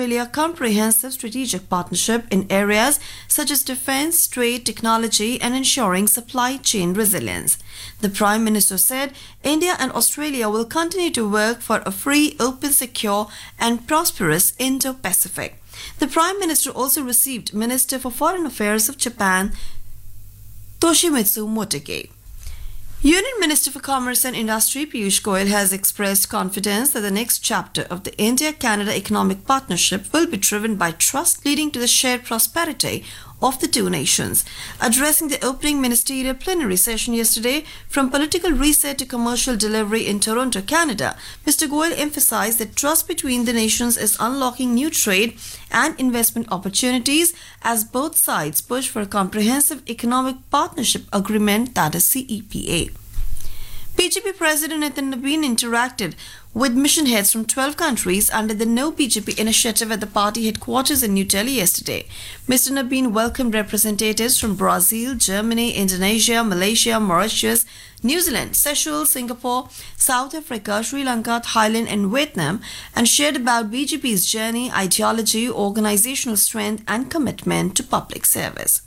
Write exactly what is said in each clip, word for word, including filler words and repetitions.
Australia comprehensive strategic partnership in areas such as defense, trade, technology, and ensuring supply chain resilience. The Prime Minister said India and Australia will continue to work for a free, open, secure, and prosperous Indo-Pacific. The Prime Minister also received Minister for Foreign Affairs of Japan, Toshimitsu Motegi. Union Minister for Commerce and Industry Piyush Goyal has expressed confidence that the next chapter of the India-Canada Economic Partnership will be driven by trust leading to the shared prosperity of the two nations. Addressing the opening ministerial plenary session yesterday, from political reset to commercial delivery in Toronto, Canada, Mister Goyal emphasized that trust between the nations is unlocking new trade and investment opportunities as both sides push for a comprehensive economic partnership agreement, that is C E P A. B J P President Nitin Nabin interacted with mission heads from twelve countries under the No B J P initiative at the party headquarters in New Delhi yesterday. Mister Nabin welcomed representatives from Brazil, Germany, Indonesia, Malaysia, Mauritius, New Zealand, Seychelles, Singapore, South Africa, Sri Lanka, Thailand, and Vietnam, and shared about B J P's journey, ideology, organizational strength, and commitment to public service.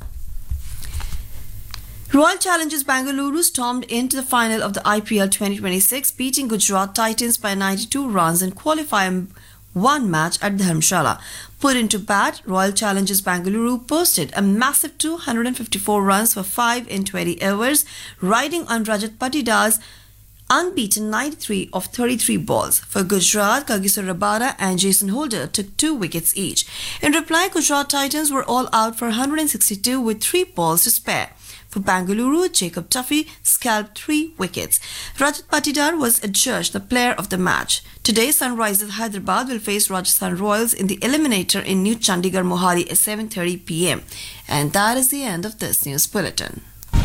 Royal Challengers Bengaluru stormed into the final of the I P L twenty twenty-six, beating Gujarat Titans by ninety-two runs in qualifying one match at Dharamshala. Put into bat, Royal Challengers Bengaluru posted a massive two hundred fifty-four runs for five in twenty overs, riding on Rajat Patidar's unbeaten ninety-three of thirty-three balls. For Gujarat, Kagiso Rabada and Jason Holder took two wickets each. In reply, Gujarat Titans were all out for one hundred sixty-two with three balls to spare. For Bengaluru, Jacob Tuffy scalped three wickets. Rajat Patidar was adjudged the player of the match. Today, Sunrisers Hyderabad will face Rajasthan Royals in the eliminator in New Chandigarh Mohali at seven thirty p m And that is the end of this news bulletin.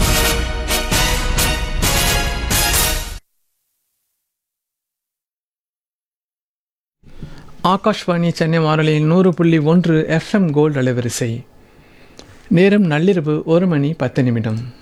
Akashvani Chennai வானொலியில் நூறு புள்ளி ஒன்று FM gold அலைவரிசை. நேரம் நள்ளிரவு ஒரு மணி பத்து நிமிடம்.